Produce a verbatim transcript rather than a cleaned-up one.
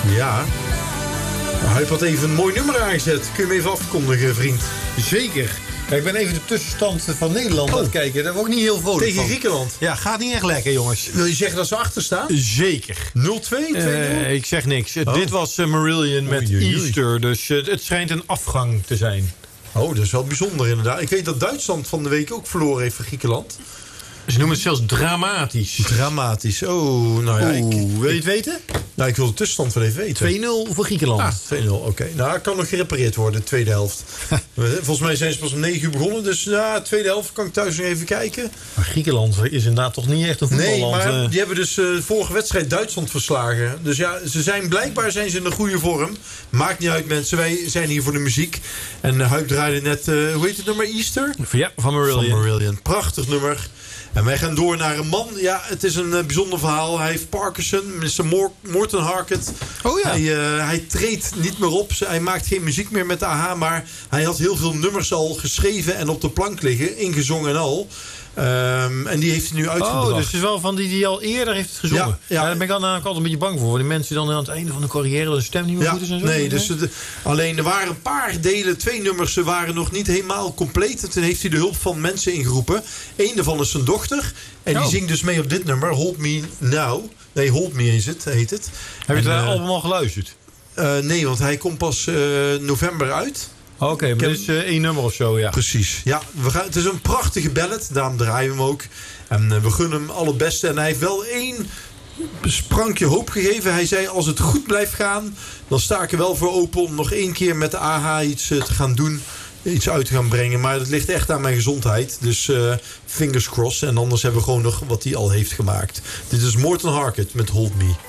Ja. Hij had even een mooi nummer aangezet. Kun je hem even afkondigen, vriend? Zeker. Ja, ik ben even de tussenstand van Nederland Oh. aan het kijken. Daar word ik niet heel vrolijk Tegen van. Griekenland. Ja, gaat niet echt lekker, jongens. Wil je zeggen dat ze achter staan? Zeker. nul twee, twee nul? Uh, ik zeg niks. Oh. Dit was uh, Marillion met Oei, oei, oei. Easter. Dus uh, het schijnt een afgang te zijn. Oh, dat is wel bijzonder inderdaad. Ik weet dat Duitsland van de week ook verloren heeft van Griekenland. Ze noemen het zelfs dramatisch. Dramatisch. Oh, nou ja. Oeh, Ik, wil je het weten? nou, ik wil de tussenstand wel even weten. twee nul voor Griekenland. Ah, twee nul, oké. Okay. Nou, het kan nog gerepareerd worden, de tweede helft. Volgens mij zijn ze pas om negen uur begonnen. Dus ja, de tweede helft kan ik thuis nog even kijken. Maar Griekenland is inderdaad toch niet echt een voetballand. Nee, maar uh... die hebben dus uh, de vorige wedstrijd Duitsland verslagen. Dus ja, ze zijn blijkbaar zijn ze in de goede vorm. Maakt niet uit, mensen. Wij zijn hier voor de muziek. En uh, Huip draaide net, uh, hoe heet het nummer? Easter? Ja, van Marillion. Van Marillion. Prachtig nummer. En wij gaan door naar een man. Ja, het is een uh, bijzonder verhaal. Hij heeft Parkinson, mister Mor- Morten Harket. Oh ja. Hij, uh, hij treedt niet meer op. Hij maakt geen muziek meer met de A H. Maar hij had heel veel nummers al geschreven en op de plank liggen. Ingezongen en al. Um, en die heeft hij nu uitgebracht. Oh, dus het is wel van die die al eerder heeft het gezongen. Ja, ja. Ja, daar ben ik dan eigenlijk altijd een beetje bang voor. Die mensen die dan aan het einde van de carrière de stem niet meer Ja, goed is en zo. nee, dus de, alleen er waren een paar delen, twee nummers, ze waren nog niet helemaal compleet. En toen heeft hij de hulp van mensen ingeroepen. Eén daarvan is zijn dochter. En die oh. zingt dus mee op dit nummer, Hold Me Now. Nee, Hold Me is het, heet het. Heb je het uh, album al geluisterd? Uh, nee, want hij komt pas uh, november uit. Oké, okay, maar dit is uh, één nummer of zo, ja. Precies. Ja, we gaan, het is een prachtige ballad, daarom draaien we hem ook. En uh, we gunnen hem alle beste. En hij heeft wel één sprankje hoop gegeven. Hij zei, als het goed blijft gaan, dan sta ik er wel voor open om nog één keer met de A H iets uh, te gaan doen. Iets uit te gaan brengen. Maar het ligt echt aan mijn gezondheid. Dus uh, fingers crossed. En anders hebben we gewoon nog wat hij al heeft gemaakt. Dit is Morten Harket met Hold Me.